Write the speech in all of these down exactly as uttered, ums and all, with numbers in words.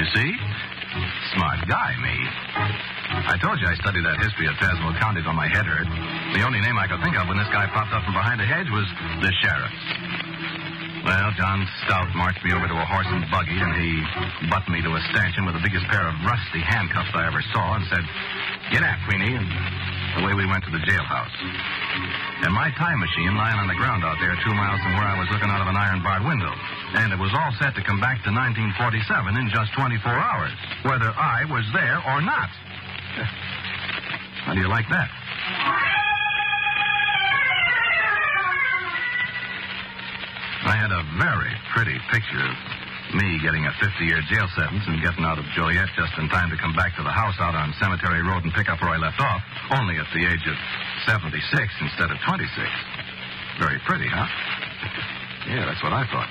You see? Smart guy, me. I told you I studied that history of Tazewell County till my head hurt. The only name I could think of when this guy popped up from behind the hedge was the sheriff. Well, John Stout marched me over to a horse and buggy, and he buttoned me to a stanchion with the biggest pair of rusty handcuffs I ever saw and said, "Get out, Queenie," and away we went to the jailhouse. And my time machine lying on the ground out there two miles from where I was looking out of an iron-barred window. And it was all set to come back to nineteen forty-seven in just twenty-four hours, whether I was there or not. How do you like that? I had a very pretty picture of me getting a fifty-year jail sentence and getting out of Joliet just in time to come back to the house out on Cemetery Road and pick up where I left off, only at the age of seventy-six instead of twenty-six. Very pretty, huh? Yeah, that's what I thought.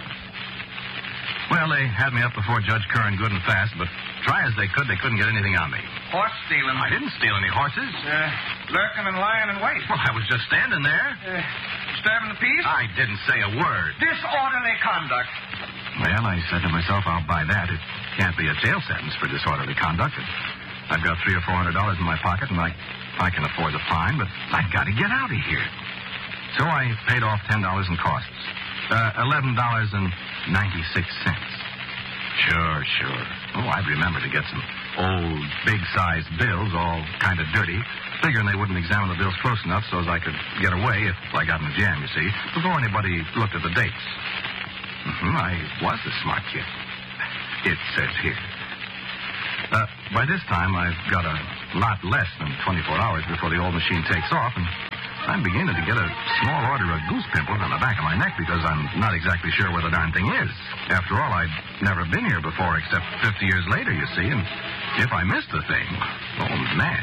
Well, they had me up before Judge Curran good and fast, but try as they could, they couldn't get anything on me. Horse stealing. I didn't steal any horses. Uh, lurking and lying in wait. Well, I was just standing there. Uh, disturbing the peace? I didn't say a word. Disorderly conduct. Well, I said to myself, I'll buy that. It can't be a jail sentence for disorderly conduct. I've got three or four hundred dollars in my pocket, and I, I can afford the fine, but I've got to get out of here. So I paid off ten dollars in costs. Uh, eleven dollars and ninety-six cents. Sure, sure. Oh, I'd remember to get some old, big-sized bills, all kind of dirty, figuring they wouldn't examine the bills close enough so as I could get away if I got in a jam, you see, before anybody looked at the dates. Mm-hmm, I was a smart kid. It says here. Uh, by this time, I've got a lot less than twenty-four hours before the old machine takes off, and I'm beginning to get a small order of goose pimples on the back of my neck because I'm not exactly sure where the darn thing is. After all, I'd never been here before except fifty years later, you see, and if I missed the thing, oh, man.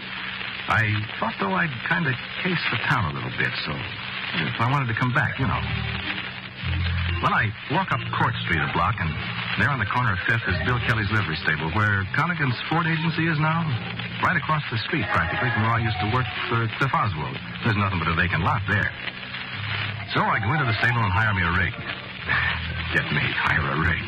I thought, though, I'd kind of case the town a little bit, so if I wanted to come back, you know. Well, I walk up Court Street a block, and there on the corner of Fifth is Bill Kelly's livery stable, where Connigan's Ford Agency is now. Right across the street, practically, from where I used to work for Cliff Oswald. There's nothing but a vacant lot there. So I go into the stable and hire me a rig. Get me, hire a rig.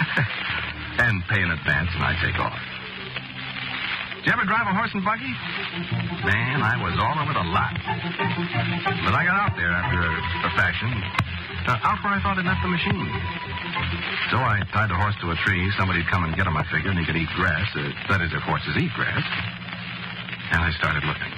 And pay in advance, and I take off. Did you ever drive a horse and buggy? Man, I was all over the lot. But I got out there after a, a fashion. Uh, out where I thought I'd left the machine. So I tied the horse to a tree. Somebody'd come and get him, I figured, and he could eat grass. Uh, that is, if horses eat grass. And I started looking.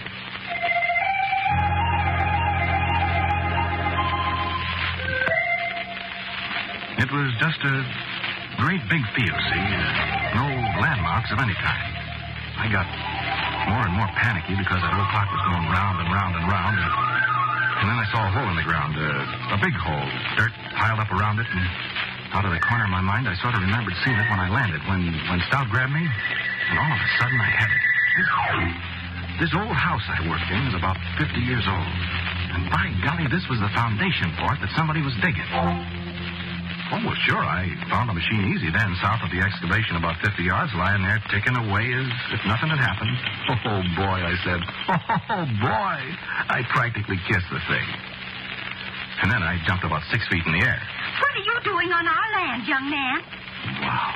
It was just a great big field, see? Uh, no landmarks of any kind. I got more and more panicky because that old clock was going round and round and round. And, and then I saw a hole in the ground, uh, a big hole, dirt piled up around it. And out of the corner of my mind, I sort of remembered seeing it when I landed, when, when Stout grabbed me. And all of a sudden, I had it. This old house I worked in was about fifty years old. And by golly, this was the foundation for it that somebody was digging. Oh, well, sure, I found the machine easy then, south of the excavation, about fifty yards, lying there ticking away as if nothing had happened. Oh, boy, I said. Oh, boy. I practically kissed the thing. And then I jumped about six feet in the air. What are you doing on our land, young man? Wow.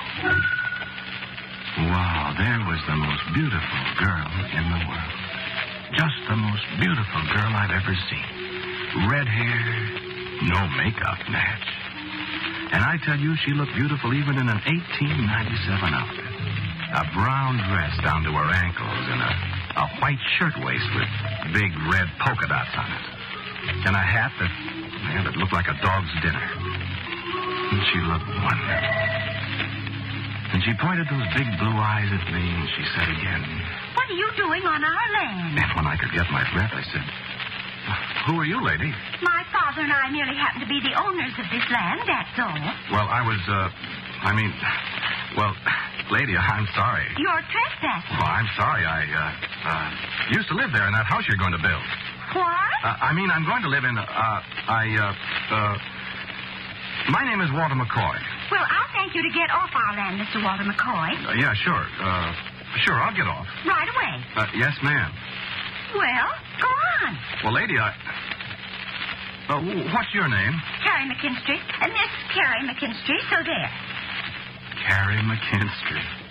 Wow, there was the most beautiful girl in the world. Just the most beautiful girl I've ever seen. Red hair, no makeup match. And I tell you, she looked beautiful even in an eighteen ninety-seven outfit. A brown dress down to her ankles and a, a white shirtwaist with big red polka dots on it. And a hat that, man, that looked like a dog's dinner. And she looked wonderful. And she pointed those big blue eyes at me, and she said again, "What are you doing on our land?" And when I could get my breath, I said, "Who are you, lady?" My father and I merely happen to be the owners of this land, that's all. Well, I was, uh, I mean, well, lady, I'm sorry. You're trespassing. Oh, I'm sorry. I, uh, uh, used to live there in that house you're going to build. What? Uh, I mean, I'm going to live in, uh, I, uh, uh, my name is Walter McCoy. Well, I'll thank you to get off our land, Mister Walter McCoy. Uh, yeah, sure. Uh, sure, I'll get off. Right away. Uh, yes, ma'am. Well, go on. Well, lady, I... Uh, what's your name? Carrie McKinstry. And this is Carrie McKinstry, so there. Carrie McKinstry.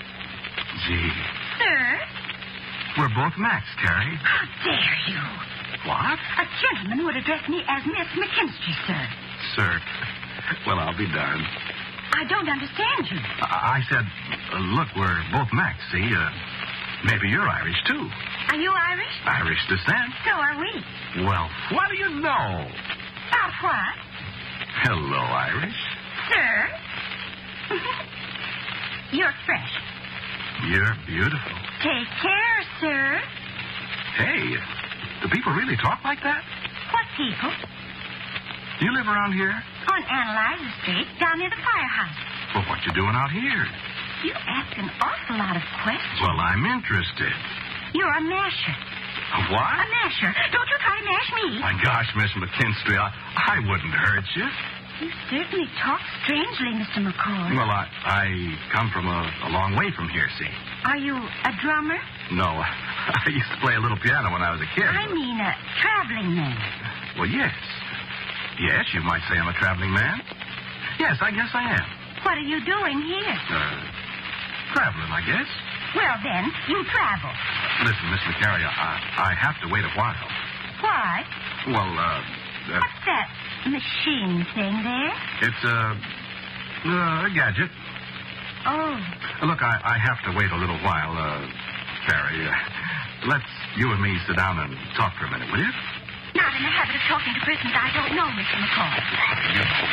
Gee, Sir? we're both Macs, Carrie. How dare you? What? A gentleman would address me as Miss McKinstry, sir. Sir. Well, I'll be darned. I don't understand you. I, I said, uh, look, we're both Macs, see? Uh, maybe you're Irish, too. Are you Irish? Irish descent. So are we. Well, what do you know? About what? Hello, Irish. Sir? You're fresh. You're beautiful. Take care, sir. Hey, do people really talk like that? What people? You live around here? On Analyzer Street, down near the firehouse. Well, what you doing out here? You ask an awful lot of questions. Well, I'm interested. You're a masher. A what? A masher. Don't you try to mash me. My gosh, Miss McKinstry, I, I wouldn't hurt you. You certainly talk strangely, Mister McCoy. Well, I I come from a, a long way from here, see. Are you a drummer? No, I used to play a little piano when I was a kid. I mean a traveling man. Well, yes. Yes, you might say I'm a traveling man. Yes, I guess I am. What are you doing here? Uh, traveling, I guess. Well, then, you travel. Listen, Miss McCary, I, I have to wait a while. Why? Well, uh... uh What's that machine thing there? it's a... Uh, a gadget. Oh. Look, I, I have to wait a little while, uh, Carrie. Uh, let's you and me sit down and talk for a minute, will you? Not in the habit of talking to persons I don't know, Mister McCoy. You